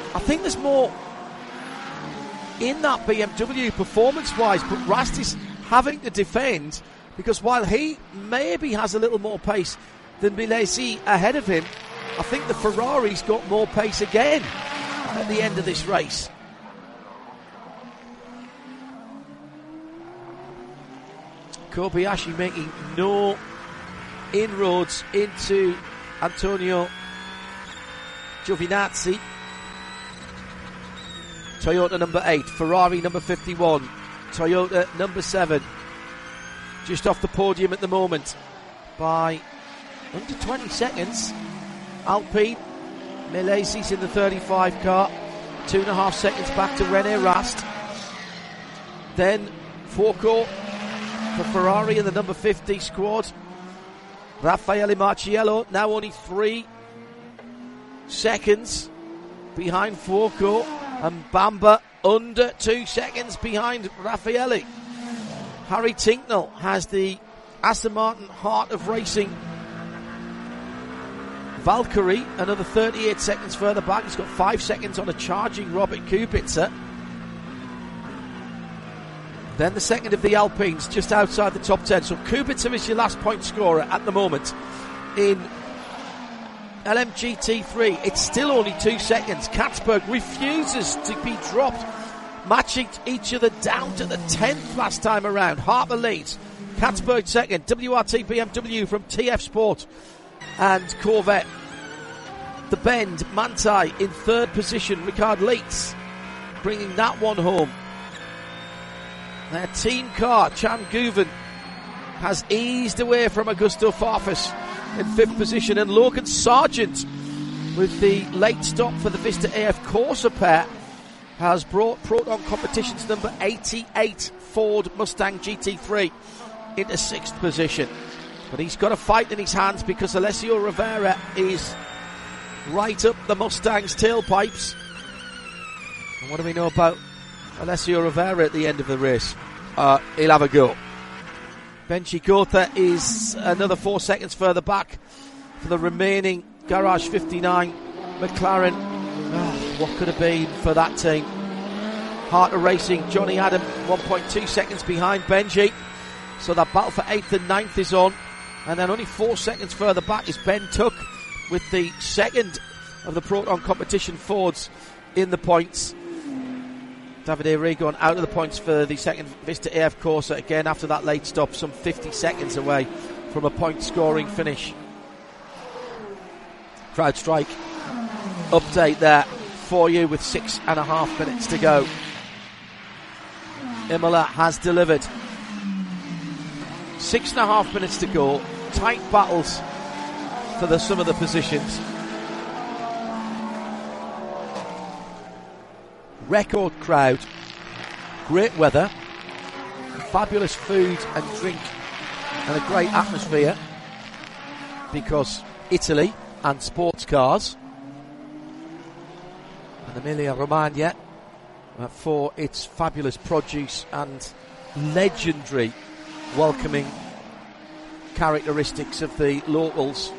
I think there's more in that BMW performance-wise, but Rast is having to defend, because while he maybe has a little more pace than Milesi ahead of him, I think the Ferrari's got more pace again at the end of this race. Kobayashi making no inroads into Antonio Giovinazzi. Toyota number 8, Ferrari number 51, Toyota number 7, just off the podium at the moment by under 20 seconds. Alpine, Milesi's in the 35 car, 2.5 seconds back to René Rast. Then forecourt for Ferrari in the number 50 squad. Raffaele Marciello now only 3 seconds behind forecourt, and Bamba under 2 seconds behind Raffaele. Harry Tincknell has the Aston Martin Heart of Racing Valkyrie, another 38 seconds further back. He's got 5 seconds on a charging Robert Kubica. Then the second of the Alpines just outside the top 10. So Kubica is your last point scorer at the moment in LMGT3. It's still only 2 seconds. Katzberg refuses to be dropped, matching each other down to the 10th last time around. Harper leads, Katzberg second, WRT BMW from TF Sport and Corvette. The Bend, Manthey in third position. Ricard Leitz bringing that one home. Their team car, Chan Guven, has eased away from Augusto Farfus in fifth position, and Logan Sargent, with the late stop for the Vista AF Corsa pair, has brought Proton Competitions number 88 Ford Mustang GT3 into sixth position. But he's got a fight in his hands, because Alessio Rivera is right up the Mustang's tailpipes. And what do we know about Alessio Rivera at the end of the race? He'll have a go. Benji Gotha is another 4 seconds further back for the remaining Garage 59 McLaren. What could have been for that team? Heart of Racing, Johnny Adam 1.2 seconds behind Benji. So that battle for 8th and 9th is on. And then only 4 seconds further back is Ben Tuck, with the second of the Proton Competition Fords in the points. Davide Rigon out of the points for the second Vista AF Corsa, again after that late stop, some 50 seconds away from a point scoring finish. CrowdStrike update there for you with 6.5 minutes to go. Imola has delivered. 6.5 minutes to go. Tight battles for some of the positions. Record crowd, great weather, fabulous food and drink, and a great atmosphere, because Italy and sports cars, and Emilia Romagna for its fabulous produce and legendary welcoming characteristics of the locals.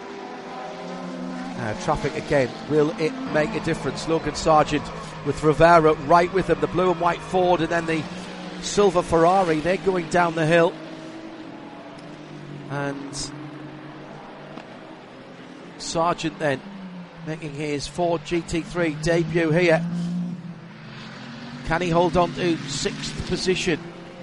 Traffic again, will it make a difference? Logan Sargent with Rivera right with him, the blue and white Ford and then the silver Ferrari, they're going down the hill. And Sargent then making his Ford GT3 debut here. Can he hold on to sixth position?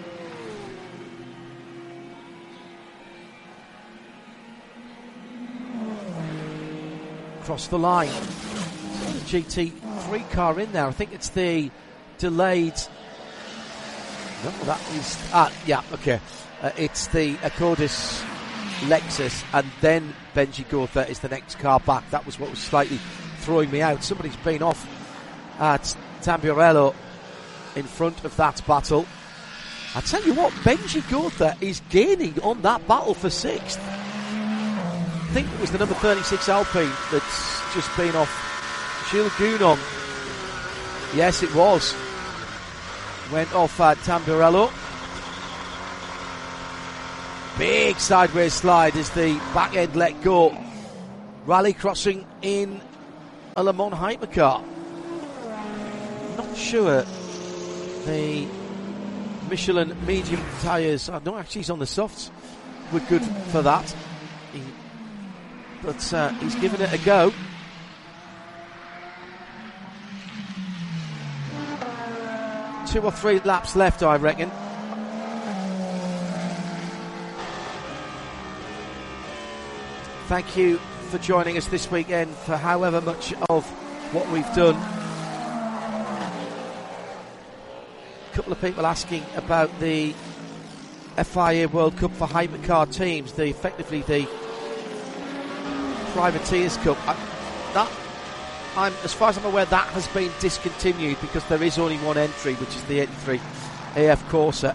Across the line. The GT3 car in there. I think it's the delayed. No, that is. Okay. It's the Acordis Lexus, and then Benji Gotha is the next car back. That was what was slightly throwing me out. Somebody's been off at Tamburello in front of that battle. I tell you what, Benji Gotha is gaining on that battle for sixth. I think it was the number 36 Alpine that's just been off. Gilles Gounon. Yes, it was. Went off at Tamburello. Big sideways slide as the back end let go. Rally crossing in a Le Mans hypercar. not sure the Michelin medium tyres, no, actually he's on the softs, were good for that. But he's given it a go. Two or three laps left, I reckon. Thank you for joining us this weekend for however much of what we've done. A couple of people asking about the FIA World Cup for hypercar teams, effectively the Privateers Cup. As far as I'm aware, that has been discontinued because there is only one entry, which is the 83 AF Corsa.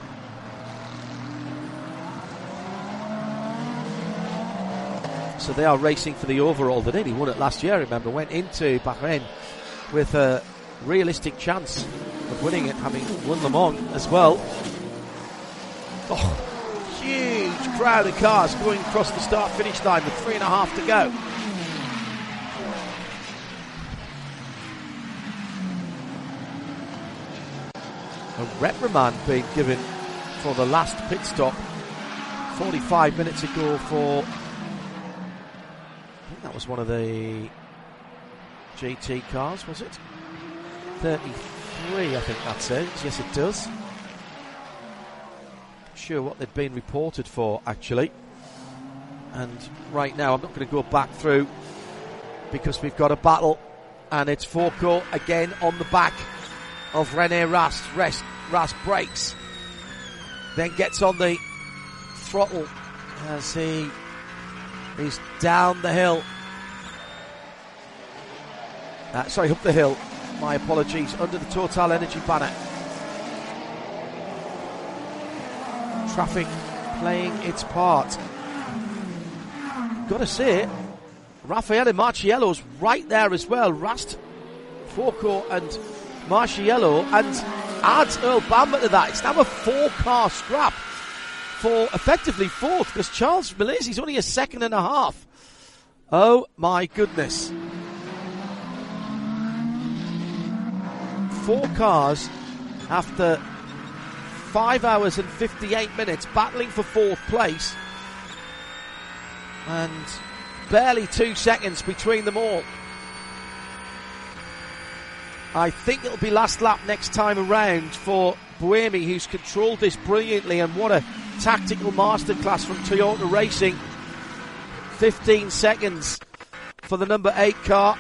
So they are racing for the overall. They nearly won it last year, remember. Went into Bahrain with a realistic chance of winning it, having won Le Mans as well. Oh, huge crowd of cars going across the start-finish line with 3.5 to go. A reprimand being given for the last pit stop 45 minutes ago for, I think that was one of the GT cars, was it? 33, I think that says. Yes, it does. Not sure what they'd been reported for, actually. And right now, I'm not going to go back through because we've got a battle, and it's Fourcault again on the back of René Rast. Rast brakes, then gets on the throttle as he is down the hill. Up the hill. My apologies. Under the Total Energy banner. Traffic playing its part. Got to say, Raffaele Marciello's right there as well. Rast, Fourcault and Marciello, and adds Earl Bamber to that. It's now a 4-car scrap for effectively fourth, because Charles Milesi's only a second and a half. Oh my goodness. 4 cars after 5 hours and 58 minutes battling for fourth place, and barely 2 seconds between them all. I think it'll be last lap next time around for Buemi, who's controlled this brilliantly, and what a tactical masterclass from Toyota Racing. 15 seconds for the number 8 car.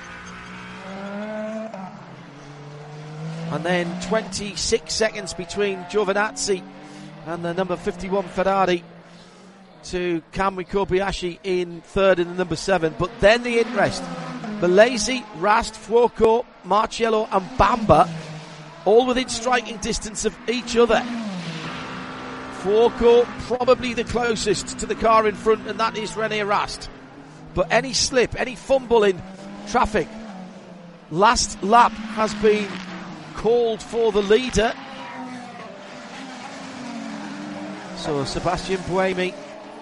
And then 26 seconds between Giovinazzi and the number 51 Ferrari to Kamui Kobayashi in third in the number 7. But then the interest. Milesi, Rast, Fourcault, Marciello and Bamber all within striking distance of each other. Fourcault probably the closest to the car in front, and that is René Rast. But any slip, any fumble in traffic, last lap has been called for the leader. So Sebastian Buemi,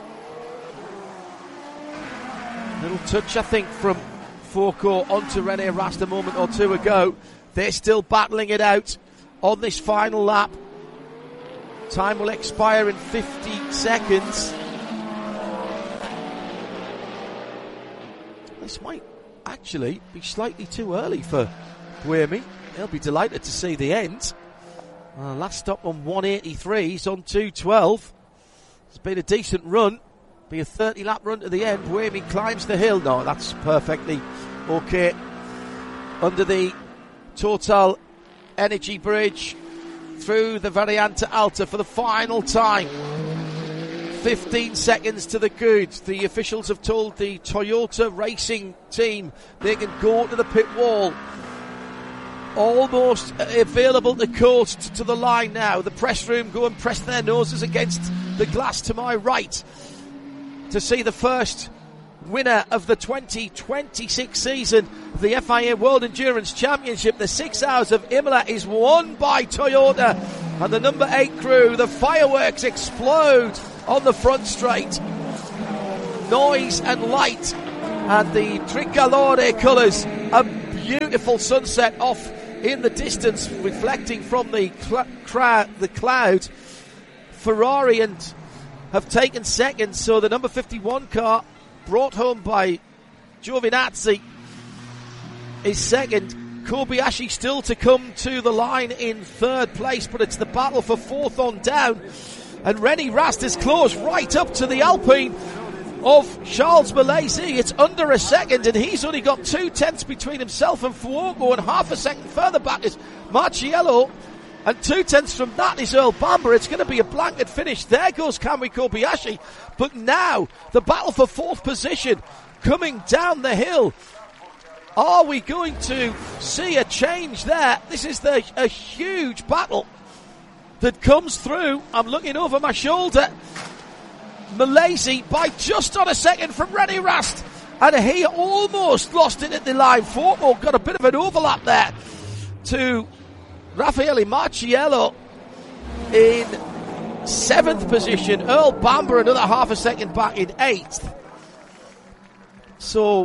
little touch I think from Fourcault onto René Rast a moment or two ago. They're still battling it out on this final lap. Time will expire in 50 seconds. This might actually be slightly too early for Buemi. He'll be delighted to see the end. Last stop on 183, he's on 212. It's been a decent run. Be a 30 lap run to the end. Buemi climbs the hill. No, that's perfectly okay. Under the Total Energy Bridge, through the Variante Alta for the final time. 15 seconds to the good. The officials have told the Toyota Racing team they can go to the pit wall. Almost available to coast to the line now. The press room go and press their noses against the glass to my right to see the first winner of the 2026 season of the FIA World Endurance Championship. The 6 Hours of Imola is won by Toyota, and the number 8 crew, the fireworks explode on the front straight. Noise and light, and the Tricolore colours, a beautiful sunset off in the distance, reflecting from the cloud. Ferrari and have taken second, so the number 51 car, brought home by Giovinazzi, is second. Kobayashi still to come to the line in third place, but it's the battle for fourth on down. And René Rast is close right up to the Alpine of Charles Milesi. It's under a second, and he's only got 2/10 between himself and Fuoco, and half a second further back is Marciello, and 2/10 from that is Earl Bamber. It's going to be a blanket finish. There goes Kamui Kobayashi. But now the battle for fourth position coming down the hill. Are we going to see a change there? This is a huge battle that comes through. I'm looking over my shoulder. Milesi by just on a second from René Rast, and he almost lost it at the line. Fuoco got a bit of an overlap there to Raffaele Marciello in 7th position. Earl Bamber another half a second back in 8th. So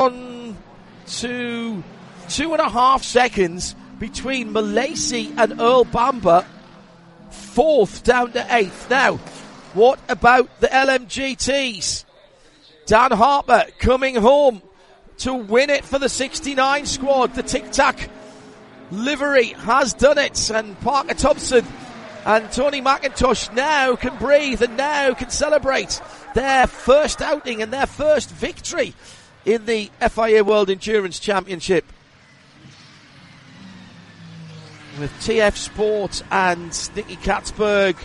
2.5 seconds between Milesi and Earl Bamber. 4th down to 8th. Now, what about the LMGTs? Dan Harper coming home to win it for the 69 squad. The Tic Tac livery has done it, and Parker Thompson and Tony McIntosh now can breathe and now can celebrate their first outing and their first victory in the FIA World Endurance Championship. With TF Sport and Nicky Katzberg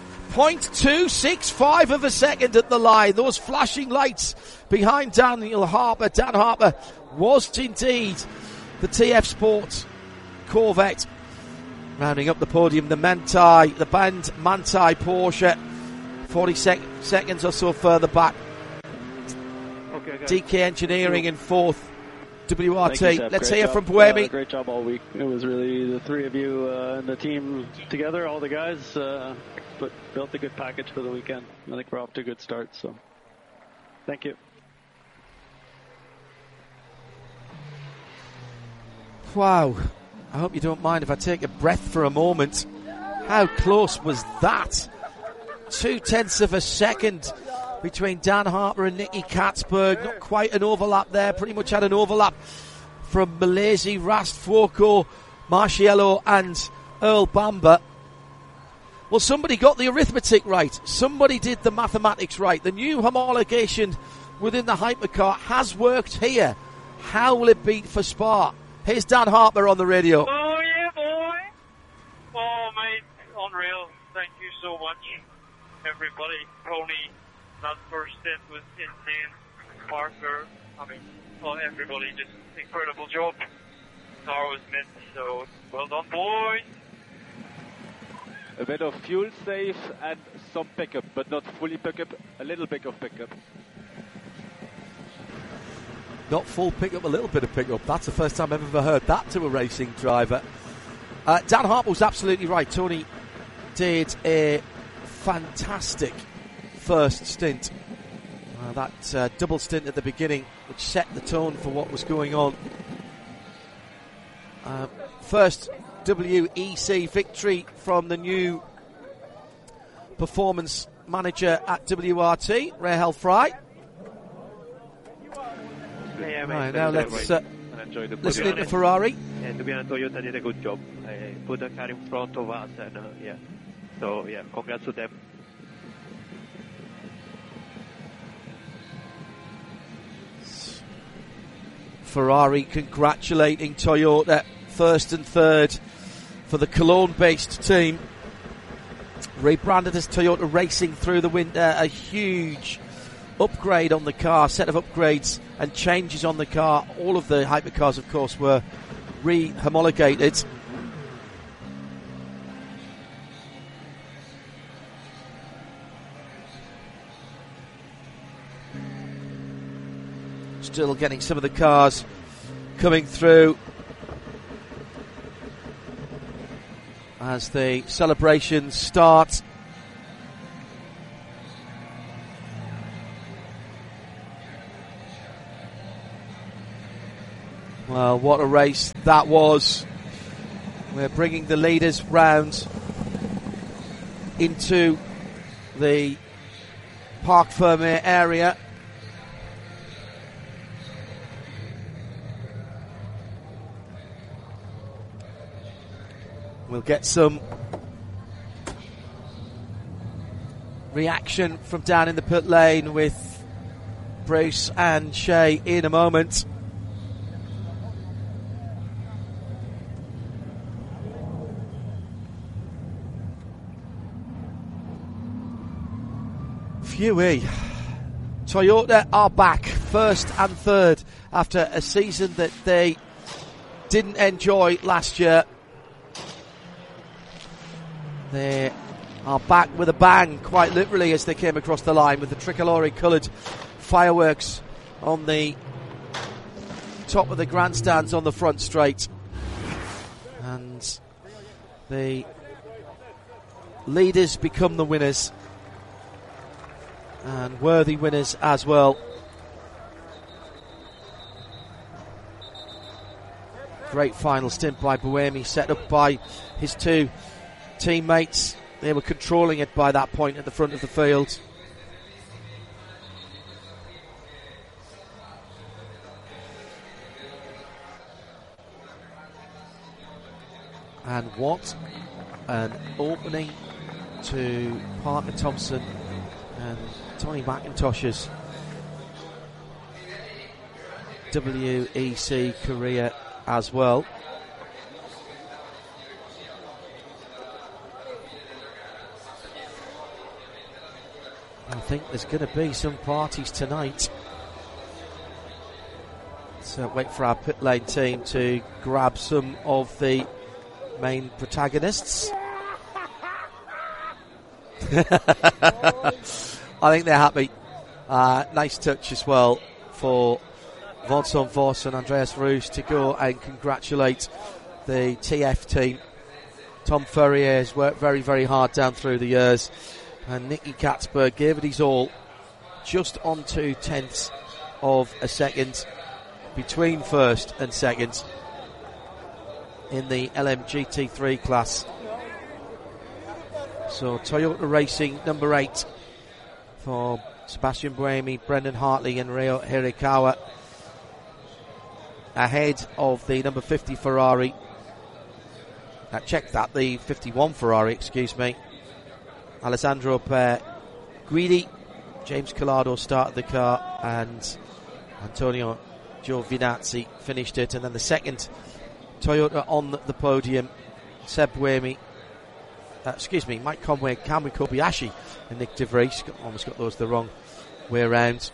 0.265 of a second at the line. Those flashing lights behind Daniel Harper. Dan Harper was indeed the TF Sport Corvette. Rounding up the podium, the band Manthey Porsche, 40 seconds or so further back. Okay, DK Engineering in 4th. WRT. You, Let's great hear job. from Buemi. Great job all week. It was really the three of you and the team together, all the guys, built a good package for the weekend. I think we're off to a good start, so thank you. Wow. I hope you don't mind if I take a breath for a moment. How close was that? 0.2 of a second between Dan Harper and Nicky Katzberg. Not quite an overlap there. Pretty much had an overlap from Milesi, Rast, Fuoco, Marciello and Earl Bamber. Well, somebody got the arithmetic right. Somebody did the mathematics right. The new homologation within the hypercar has worked here. How will it be for Spa? Here's Dan Harper on the radio. Oh, yeah, boy. Oh, mate, unreal. Thank you so much, everybody. Tony, that first stint was insane. Parker, everybody, just incredible job. Car was mint, so well done, boys. A bit of fuel save and some pickup, but not fully pickup, a little bit of pickup. Not full pickup, a little bit of pickup. That's the first time I've ever heard that to a racing driver. Dan Harper was absolutely right. Tony did a fantastic first stint. That double stint at the beginning, which set the tone for what was going on. First WEC victory from the new performance manager at WRT, Rahel Fry. Right, now let's listen in to Ferrari. And to be honest, Toyota did a good job. Put the car in front of us, and So congrats to them. Ferrari congratulating Toyota, first and third for the Cologne-based team. Rebranded as Toyota Racing through the winter, a huge upgrade on the car, set of upgrades and changes on the car. All of the hypercars, of course, were re-homologated. Still getting some of the cars coming through as the celebrations start. Well, what a race that was. We're bringing the leaders round into the Parc Fermé area. We'll get some reaction from down in the pit lane with Bruce and Shea in a moment. Phewie. Toyota are back, first and third, after a season that they didn't enjoy last year. They are back with a bang, quite literally, as they came across the line with the tricolore coloured fireworks on the top of the grandstands on the front straight. And the leaders become the winners, and worthy winners as well. Great final stint by Buemi, set up by his two teammates. They were controlling it by that point at the front of the field. And what an opening to Parker Thompson and Tony McIntosh's WEC career as well. I think there's going to be some parties tonight. So wait for our pit lane team to grab some of the main protagonists. I think they're happy. Nice touch as well for Vincent Voss and Andreas Roos to go and congratulate the TF team. Tom Ferrier has worked very, very hard down through the years, and Nicky Katzberg gave it his all, just on 0.2 of a second between first and second in the LMGT3 class. So Toyota Racing number 8 for Sebastian Buemi, Brendan Hartley and Ryo Hirakawa, ahead of the number 50 Ferrari. Check that, the 51 Ferrari, excuse me. Alessandro Guidi, James Collado started the car, and Antonio Giovinazzi finished it. And then the second Toyota on the podium, Seb Buemi, Mike Conway, Kamui Kobayashi and Nick De Vries. Almost got those the wrong way around.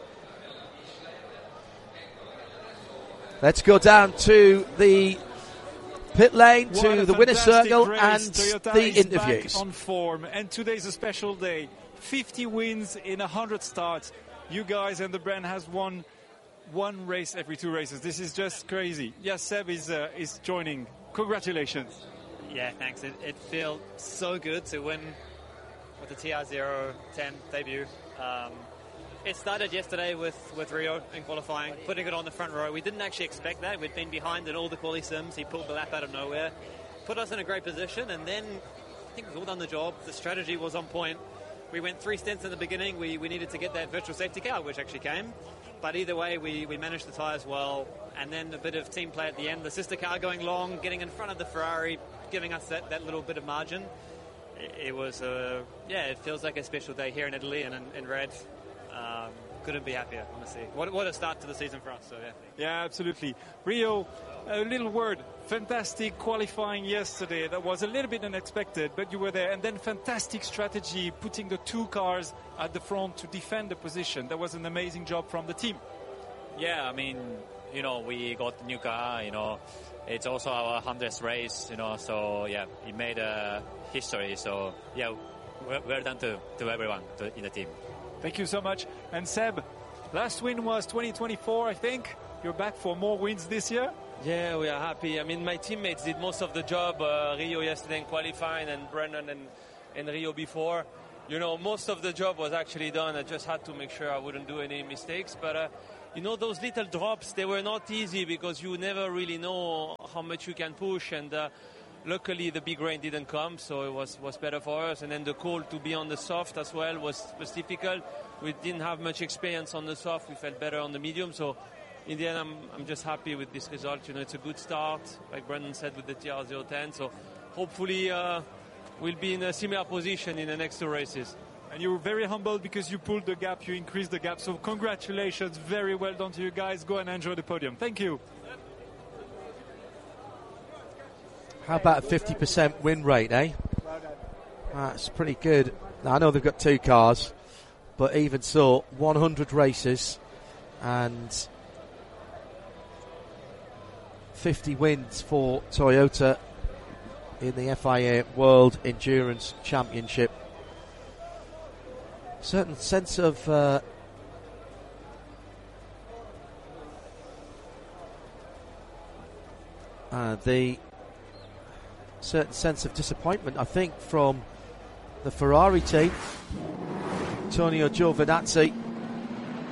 Let's go down to the pit lane, to the winner's circle and Toyota the interviews. Back on form, and today's a special day. 50 wins in 100 starts. You guys and the brand has won one race every 2 races. This is just crazy. Yes, Seb is joining. Congratulations. Yeah, thanks. It feels so good to win with the TR010 debut. It started yesterday with Rio in qualifying, putting it on the front row. We didn't actually expect that. We'd been behind in all the quali sims. He pulled the lap out of nowhere, put us in a great position, and then I think we've all done the job. The strategy was on point. We went 3 stints in the beginning. We needed to get that virtual safety car, which actually came. But either way, we managed the tyres well, and then a bit of team play at the end. The sister car going long, getting in front of the Ferrari, giving us that little bit of margin. It was, it feels like a special day here in Italy and in Red. Couldn't be happier, honestly. What a start to the season for us. So Yeah, absolutely. Rio, a little word. Fantastic qualifying yesterday. That was a little bit unexpected, but you were there. And then fantastic strategy, putting the 2 cars at the front to defend the position. That was an amazing job from the team. Yeah, I mean, we got the new car, it's also our 100th race, so yeah, it made a history. So yeah, well done to everyone in the team. Thank you so much. And Seb, last win was 2024, I think. You're back for more wins this year? Yeah, we are happy. I mean, my teammates did most of the job. Rio yesterday in qualifying, and Brendan and Rio before. Most of the job was actually done. I just had to make sure I wouldn't do any mistakes. But, those little drops, they were not easy because you never really know how much you can push. And luckily the big rain didn't come, so it was better for us. And then the call to be on the soft as well was difficult. We didn't have much experience on the soft. We felt better on the medium. So in the end, I'm just happy with this result. You know, it's a good start, like Brendan said, with the TR010. So hopefully we'll be in a similar position in the next 2 races. And you were very humble because you pulled the gap, you increased the gap. So congratulations, very well done to you guys. Go and enjoy the podium. Thank you. How about a 50% win rate, eh? That's pretty good. Now, I know they've got 2 cars, but even so, 100 races and 50 wins for Toyota in the FIA World Endurance Championship. Certain sense of certain sense of disappointment, I think, from the Ferrari team. Antonio Giovinazzi